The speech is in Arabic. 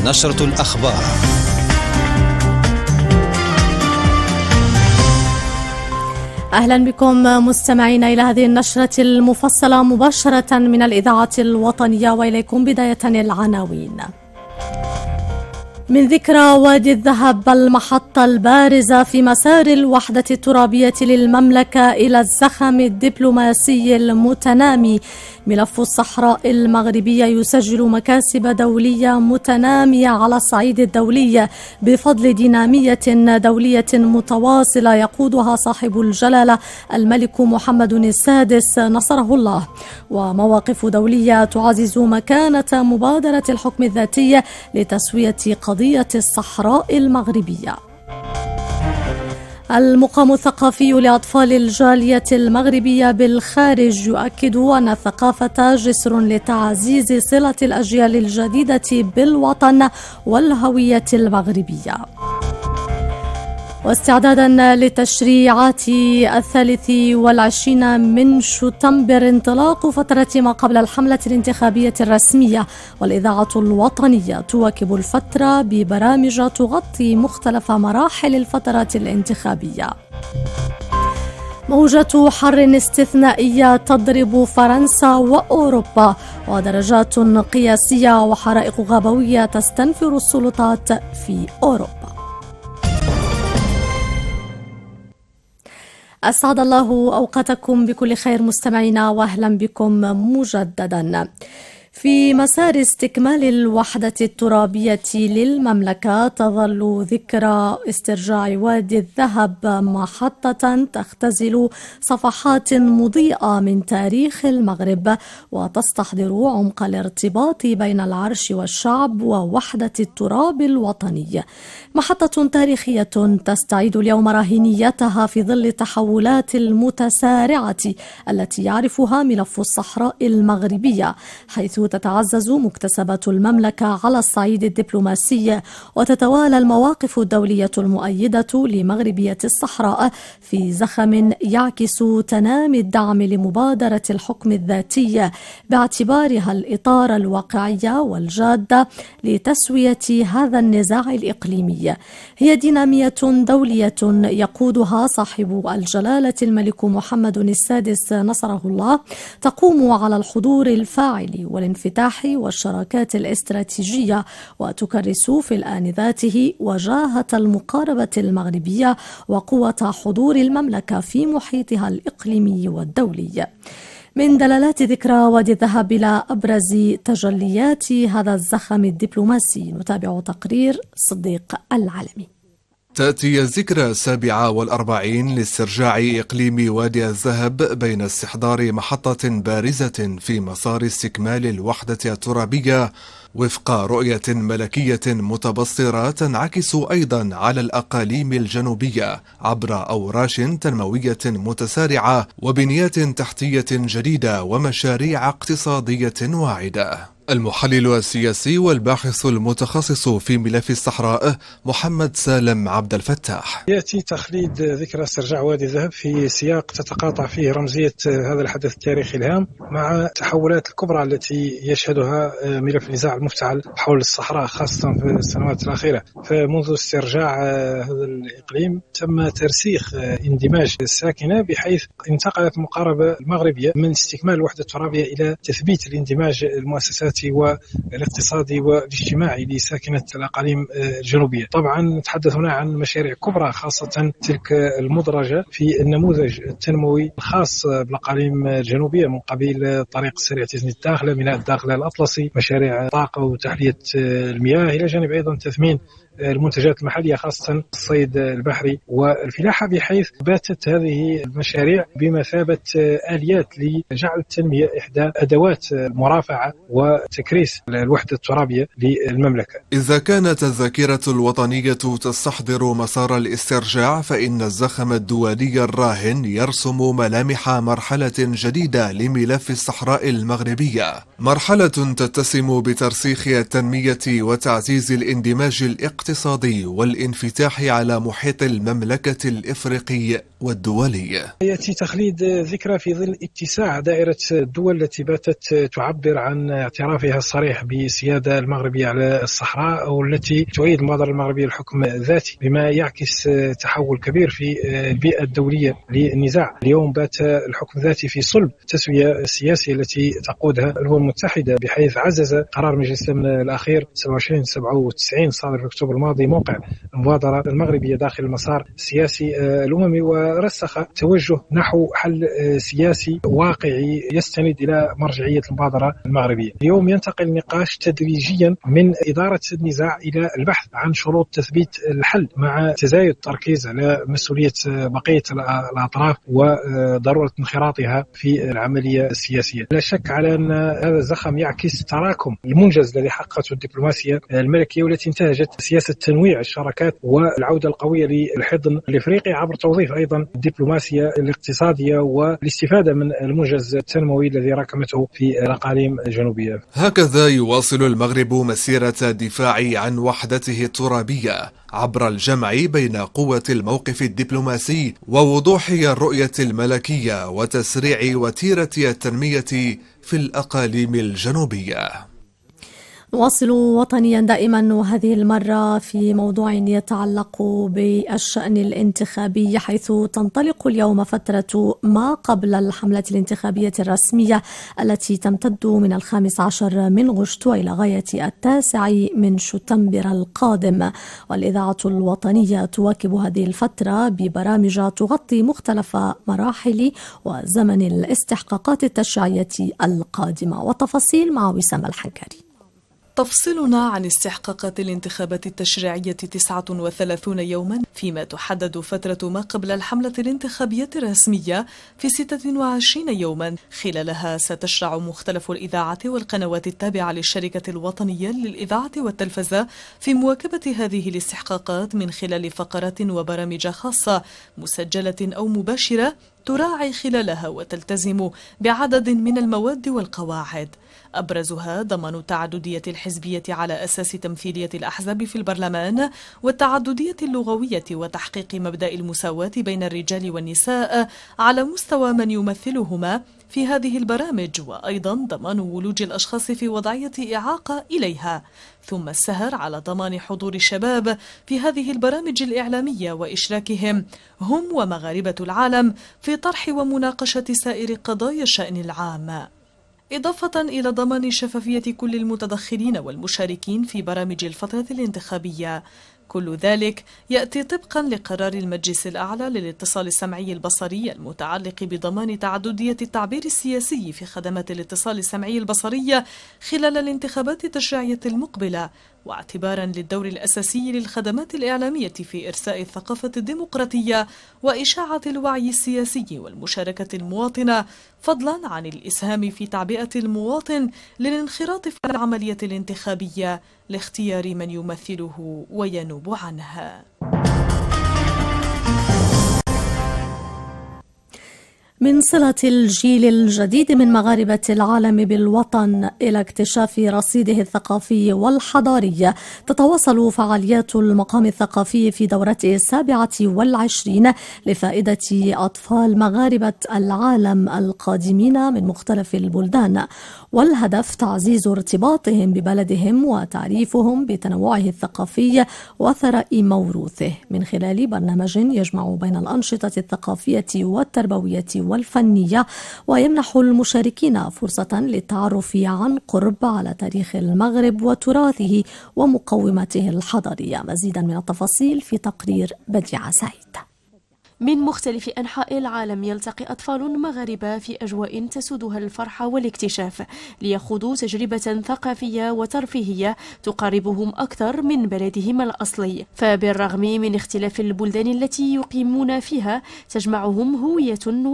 نشرة الأخبار. أهلا بكم مستمعين إلى هذه النشرة المفصلة مباشرة من الإذاعة الوطنية، وإليكم بداية العناوين. من ذكرى وادي الذهب المحطة البارزة في مسار الوحدة الترابية للمملكة إلى الزخم الدبلوماسي المتنامي، ملف الصحراء المغربية يسجل مكاسب دولية متنامية على الصعيد الدولي بفضل دينامية دولية متواصلة يقودها صاحب الجلالة الملك محمد السادس نصره الله، ومواقف دولية تعزز مكانة مبادرة الحكم الذاتي لتسوية قضية الصحراء المغربية. المقام الثقافي لأطفال الجالية المغربية بالخارج يؤكد أن الثقافة جسر لتعزيز صلة الأجيال الجديدة بالوطن والهوية المغربية. واستعدادا لتشريعات 23 من شتنبر انطلاق فترة ما قبل الحملة الانتخابية الرسمية، والإذاعة الوطنية تواكب الفترة ببرامج تغطي مختلف مراحل الفترات الانتخابية. موجة حر استثنائية تضرب فرنسا وأوروبا، ودرجات قياسية وحرائق غابوية تستنفر السلطات في أوروبا. أسعد الله أوقاتكم بكل خير مستمعينا، وأهلا بكم مجددا. في مسار استكمال الوحدة الترابية للمملكة تظل ذكرى استرجاع وادي الذهب محطة تختزل صفحات مضيئة من تاريخ المغرب، وتستحضر عمق الارتباط بين العرش والشعب ووحدة التراب الوطني. محطة تاريخية تستعيد اليوم راهنيتها في ظل التحولات المتسارعة التي يعرفها ملف الصحراء المغربية، حيث تتعزز مكتسبات المملكة على الصعيد الدبلوماسي، وتتوالى المواقف الدولية المؤيدة لمغربية الصحراء في زخم يعكس تنامي الدعم لمبادرة الحكم الذاتي باعتبارها الإطار الواقعي والجاد لتسوية هذا النزاع الإقليمي. هي دينامية دولية يقودها صاحب الجلالة الملك محمد السادس نصره الله، تقوم على الحضور الفاعل والانفتاح والشراكات الاستراتيجية، وتكرس في الآن ذاته وجاهة المقاربة المغربية وقوة حضور المملكة في محيطها الإقليمي والدولي. من دلالات ذكرى وادي الذهب إلى أبرز تجليات هذا الزخم الدبلوماسي، نتابع تقرير صديق العالمي. تأتي الذكرى 47 لاسترجاع إقليم وادي الذهب بين استحضار محطة بارزة في مسار استكمال الوحدة الترابية وفق رؤية ملكية متبصرة تنعكس أيضا على الأقاليم الجنوبية عبر أوراش تنموية متسارعة وبنيات تحتية جديدة ومشاريع اقتصادية واعدة. المحلل السياسي والباحث المتخصص في ملف الصحراء محمد سالم عبد الفتاح: يأتي تخليد ذكرى استرجاع وادي الذهب في سياق تتقاطع فيه رمزية هذا الحدث التاريخي الهام مع التحولات الكبرى التي يشهدها ملف النزاع المفتعل حول الصحراء خاصة في السنوات الأخيرة. فمنذ استرجاع هذا الإقليم تم ترسيخ اندماج الساكنة، بحيث انتقلت المقاربة المغربية من استكمال الوحدة الترابية إلى تثبيت الاندماج المؤسساتي والاقتصادي والاجتماعي لساكنة الأقاليم الجنوبية. طبعا نتحدث هنا عن مشاريع كبرى، خاصة تلك المدرجة في النموذج التنموي الخاص بالأقاليم الجنوبية من قبيل طريق السريع تزني الداخلة، ميناء الداخلة الأطلسي، مشاريع طاقة وتحلية المياه، إلى جانب أيضا تثمين المنتجات المحلية خاصة الصيد البحري والفلاحة، بحيث باتت هذه المشاريع بمثابة آليات لجعل التنمية إحدى أدوات المرافعة وتكريس الوحدة الترابية للمملكة. إذا كانت الذاكرة الوطنية تستحضر مسار الاسترجاع، فإن الزخم الدولي الراهن يرسم ملامح مرحلة جديدة لملف الصحراء المغربية، مرحلة تتسم بترسيخ التنمية وتعزيز الاندماج الاقتصادي والانفتاح على محيط المملكة الإفريقي والدولي. يأتي تخليد ذكرى في ظل اتساع دائرة الدول التي باتت تعبر عن اعتراف اعترافها الصريح بالسيادة المغربية على الصحراء، أو التي تؤيد المبادرة المغربية للحكم الذاتي، بما يعكس تحول كبير في البيئة الدولية للنزاع. اليوم بات الحكم الذاتي في صلب التسوية السياسية التي تقودها الأمم المتحدة، بحيث عزز قرار مجلس الأمن الأخير 2797 صادر في أكتوبر الماضي موقع المبادرة المغربية داخل المسار السياسي الأممي، ورسخ توجه نحو حل سياسي واقعي يستند إلى مرجعية المبادرة المغربية. اليوم ينتقل النقاش تدريجيا من إدارة النزاع إلى البحث عن شروط تثبيت الحل، مع تزايد التركيز على مسؤولية بقية الأطراف وضرورة انخراطها في العملية السياسية. لا شك على أن هذا الزخم يعكس تراكم المنجز الذي حققته الدبلوماسية الملكية، والتي انتهجت سياسة تنويع الشراكات والعودة القوية للحضن الإفريقي، عبر توظيف أيضا الدبلوماسية الاقتصادية والاستفادة من المنجز التنموي الذي راكمته في الأقاليم الجنوبية. هكذا يواصل المغرب مسيرة الدفاع عن وحدته الترابية عبر الجمع بين قوة الموقف الدبلوماسي ووضوح الرؤية الملكية وتسريع وتيرة التنمية في الأقاليم الجنوبية. نواصل وطنيا دائما، وهذه المرة في موضوع يتعلق بالشأن الانتخابي، حيث تنطلق اليوم فترة ما قبل الحملة الانتخابية الرسمية التي تمتد من 15 من غشت إلى غاية 9 من شتنبر القادم. والإذاعة الوطنية تواكب هذه الفترة ببرامج تغطي مختلف مراحل وزمن الاستحقاقات التشريعية القادمة. وتفاصيل مع وسام الحنكري. تفصلنا عن استحقاقات الانتخابات التشريعية 39 يوما، فيما تحدد فترة ما قبل الحملة الانتخابية الرسمية في 26 يوما. خلالها ستشرع مختلف الإذاعات والقنوات التابعة للشركة الوطنية للإذاعة والتلفزة في مواكبة هذه الاستحقاقات من خلال فقرات وبرامج خاصة مسجلة أو مباشرة تراعي خلالها وتلتزم بعدد من المواد والقواعد، أبرزها ضمان التعددية الحزبية على أساس تمثيلية الأحزاب في البرلمان، والتعددية اللغوية، وتحقيق مبدأ المساواة بين الرجال والنساء على مستوى من يمثلهما في هذه البرامج، وأيضا ضمان ولوج الأشخاص في وضعية إعاقة إليها، ثم السهر على ضمان حضور الشباب في هذه البرامج الإعلامية وإشراكهم هم ومغاربة العالم في طرح ومناقشة سائر قضايا الشأن العام، إضافة إلى ضمان شفافية كل المتدخلين والمشاركين في برامج الفترة الانتخابية. كل ذلك يأتي طبقا لقرار المجلس الأعلى للاتصال السمعي البصري المتعلق بضمان تعددية التعبير السياسي في خدمات الاتصال السمعي البصري خلال الانتخابات التشريعية المقبلة، واعتبارا للدور الأساسي للخدمات الإعلامية في إرساء الثقافة الديمقراطية وإشاعة الوعي السياسي والمشاركة المواطنة، فضلا عن الإسهام في تعبئة المواطن للانخراط في العملية الانتخابية لاختيار من يمثله وينوب عنها. من صلة الجيل الجديد من مغاربة العالم بالوطن إلى اكتشاف رصيده الثقافي والحضاري، تتواصل فعاليات المقام الثقافي في دورته 27 لفائدة أطفال مغاربة العالم القادمين من مختلف البلدان، والهدف تعزيز ارتباطهم ببلدهم وتعريفهم بتنوعه الثقافي وثراء موروثه من خلال برنامج يجمع بين الأنشطة الثقافية والتربوية والفنية، ويمنح المشاركين فرصة للتعرف عن قرب على تاريخ المغرب وتراثه ومقوماته الحضارية. مزيدا من التفاصيل في تقرير بديعة سعيد. من مختلف أنحاء العالم يلتقي أطفال مغاربة في أجواء تسودها الفرح والاكتشاف ليخوضوا تجربة ثقافية وترفيهية تقربهم أكثر من بلدهم الأصلي. فبالرغم من اختلاف البلدان التي يقيمون فيها، تجمعهم هوية